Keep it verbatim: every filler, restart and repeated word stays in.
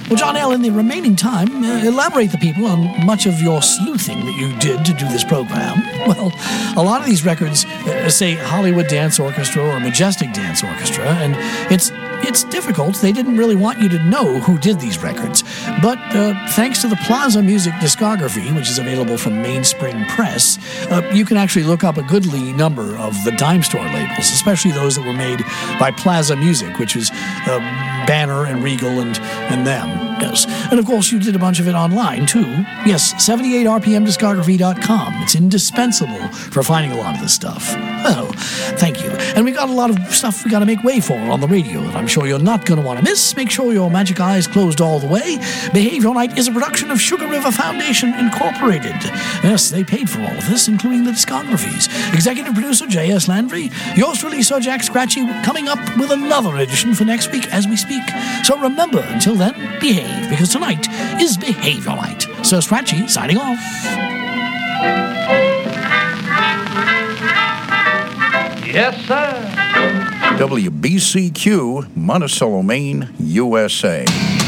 Well, John L., in the remaining time, uh, elaborate the people on much of your sleuthing that you did to do this program. Well, a lot of these records uh, say Hollywood Dance Orchestra or Majestic Dance Orchestra, and it's It's difficult. They didn't really want you to know who did these records. But uh, thanks to the Plaza Music discography, which is available from Mainspring Press, uh, you can actually look up a goodly number of the dime store labels, especially those that were made by Plaza Music, which is uh, Banner and Regal and, and them. Yes. And of course, you did a bunch of it online, too. Yes, seventy-eight R P M discography dot com. It's indispensable for finding a lot of this stuff. Oh, thank you. And we got a lot of stuff we got to make way for on the radio that I'm sure you're not going to want to miss. Make sure your magic eyes closed all the way. Behave Your Night is a production of Sugar River Foundation Incorporated. Yes, they paid for all of this, including the discographies. Executive producer J S. Landry. Yours truly, Sir Jack Scratchy, coming up with another edition for next week as we speak. So remember, until then, behave, because tonight is Behave Your Night. Sir Scratchy, signing off. Yes, sir. W B C Q, Monticello, Maine, U S A.